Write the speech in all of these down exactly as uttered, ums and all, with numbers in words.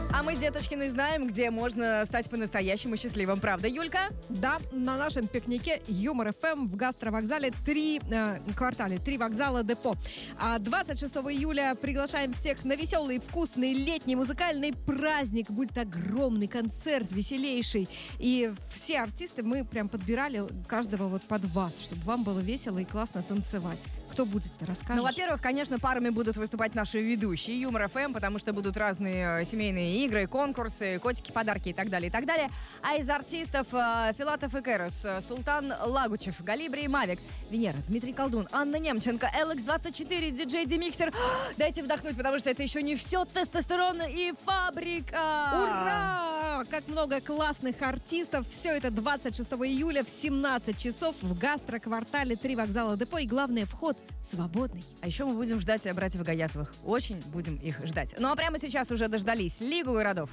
А мы с Деточкиной знаем, где можно стать по-настоящему счастливым. Правда, Юлька? Да, на нашем пикнике Юмор эф эм в гастровокзале три э, квартале, три вокзала депо. А двадцать шестого июля приглашаем всех на веселый, вкусный летний музыкальный праздник. Будет огромный концерт, веселейший. И все артисты мы прям подбирали каждого вот под вас, чтобы вам было весело и классно танцевать. Кто будет, ты расскажешь? Ну, во-первых, конечно, парами будут выступать наши ведущие Юмор эф эм, потому что будут разные семейные игры, конкурсы, котики, подарки и так далее, и так далее. А из артистов э, Филатов и Кэрос, Султан Лагучев, Галибри и Мавик, Венера, Дмитрий Колдун, Анна Немченко, эл икс двадцать четыре, диджей Демиксер. Дайте вдохнуть, потому что это еще не все. Тестостерон и Фабрика. Ура! Как много классных артистов. Все это двадцать шестого июля в семнадцать часов в гастроквартале три вокзала депо. И главное, вход свободный. А еще мы будем ждать братьев Гаясовых. Очень будем их ждать. Ну а прямо сейчас уже дождались Лигу городов.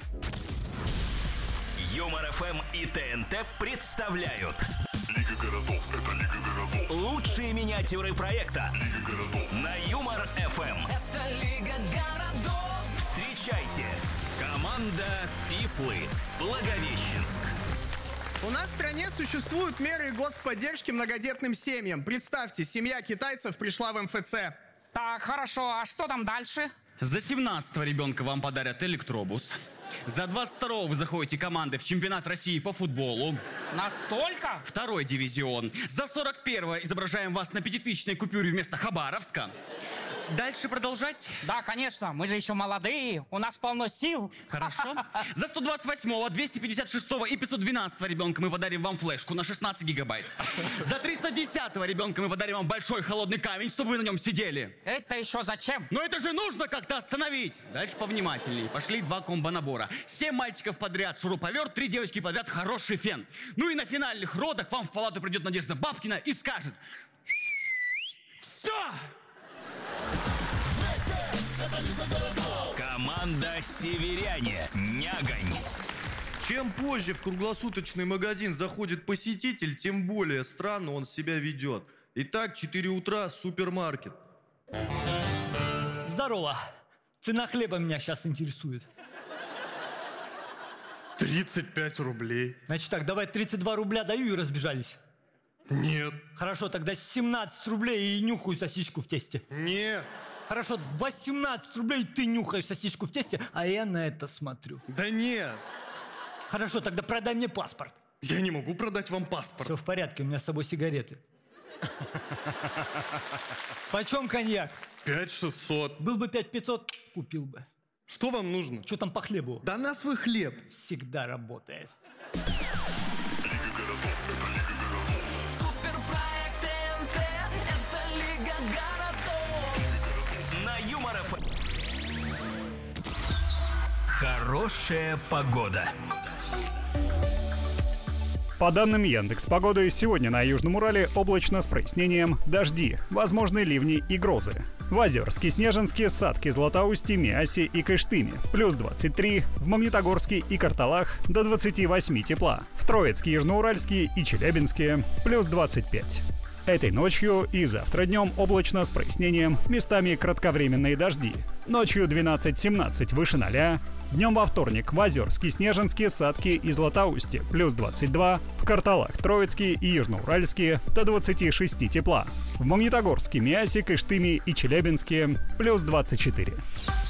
Юмор эф эм и тэ эн тэ представляют Лига городов. Это Лига городов. Лучшие миниатюры проекта Лига городов на Юмор эф эм. Это Лига городов. Встречайте, команда Пиплы, Благовещенск. У нас в стране существуют меры господдержки многодетным семьям. Представьте, семья китайцев пришла в эм эф цэ. Так, хорошо, а что там дальше? За семнадцатого ребенка вам подарят электробус. За двадцать второго вы заходите командой в чемпионат России по футболу. Настолько? Второй дивизион. За сорок первого изображаем вас на пятитысячной купюре вместо Хабаровска. Дальше продолжать? Да, конечно, мы же еще молодые, у нас полно сил. Хорошо. За сто двадцать восьмого, двести пятьдесят шестого и пятьсот двенадцатого ребенка мы подарим вам флешку на шестнадцать гигабайт. За триста десятого ребенка мы подарим вам большой холодный камень, чтобы вы на нем сидели. Это еще зачем? Но это же нужно как-то остановить. Дальше повнимательнее. Пошли два комбо-набора. Семь мальчиков подряд шуруповерт, три девочки подряд хороший фен. Ну и на финальных родах вам в палату придет Надежда Бабкина и скажет: все! Команда «Северяне». Нягань. Чем позже в круглосуточный магазин заходит посетитель, тем более странно он себя ведет. Итак, четыре утра, супермаркет. Здорово. Цена хлеба меня сейчас интересует. тридцать пять рублей. Значит так, давай тридцать два рубля даю и разбежались. Нет. Хорошо, тогда семнадцать рублей и нюхаю сосиску в тесте. Нет. Хорошо, восемнадцать рублей ты нюхаешь сосиску в тесте, а я на это смотрю. Да нет. Хорошо, тогда продай мне паспорт. Я не могу продать вам паспорт. Все в порядке, у меня с собой сигареты. Почем коньяк? пять шестьсот. Был бы пять пятьсот, купил бы. Что вам нужно? Что там по хлебу? Да на свой хлеб. Всегда работает. Лига городов. Это Лига городов. Суперпроект тэ эн тэ. Это Лига городов. На Юмор эф эм. Хорошая погода. По данным Яндекс.Погоды, сегодня на Южном Урале облачно с прояснением, дожди, возможны ливни и грозы. В Озерске, Снежинске, Сатке, Златоусте, Миасе и Кыштыме плюс двадцать три, в Магнитогорске и Карталах до двадцати восьми тепла, в Троицке, Южноуральске и Челябинске плюс двадцать пять. Этой ночью и завтра днем облачно с прояснением, местами кратковременные дожди. Ночью двенадцать-семнадцать выше ноля. Днем во вторник в Озерске, Снежинске, Сатке и Златоусте плюс двадцать два, в Карталах, Троицке и Южноуральске до двадцати шести тепла. В Магнитогорске, Миасе, Кыштыме и Челябинске плюс двадцать четыре.